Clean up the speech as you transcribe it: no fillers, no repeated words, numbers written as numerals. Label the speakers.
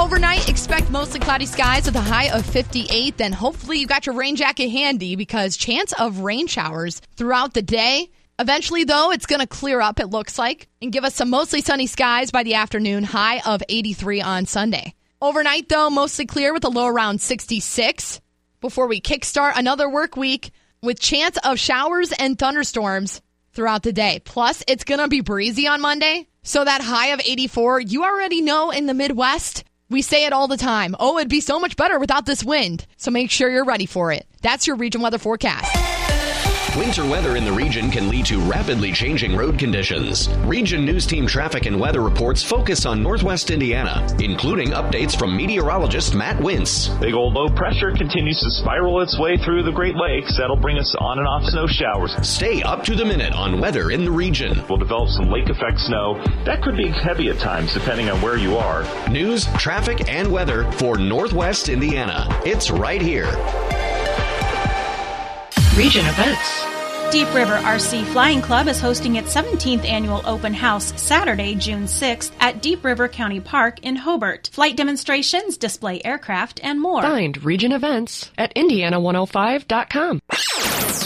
Speaker 1: Overnight, expect mostly cloudy skies with a high of 58. Then hopefully you got your rain jacket handy because chance of rain showers throughout the day. Eventually, though, it's going to clear up, it looks like, and give us some mostly sunny skies by the afternoon, high of 83 on Sunday. Overnight, though, mostly clear with a low around 66 before we kickstart another work week with chance of showers and thunderstorms throughout the day. Plus, it's going to be breezy on Monday, so that high of 84, you already know in the Midwest, we say it all the time. Oh, it'd be so much better without this wind. So make sure you're ready for it. That's your region weather forecast.
Speaker 2: Winter weather in the region can lead to rapidly changing road conditions. Region News Team traffic and weather reports focus on Northwest Indiana, including updates from meteorologist Matt Wintz.
Speaker 3: Big old low pressure continues to spiral its way through the Great Lakes. That'll bring us on and off snow showers.
Speaker 2: Stay up to the minute on weather in the region.
Speaker 3: We'll develop some lake effect snow. That could be heavy at times depending on where you are.
Speaker 2: News, traffic, and weather for Northwest Indiana. It's right here.
Speaker 4: Region events.
Speaker 5: Deep River RC Flying Club is hosting its 17th annual open house Saturday, June 6th at Deep River County Park in Hobart. Flight demonstrations, display aircraft, and more.
Speaker 4: Find region events at Indiana105.com.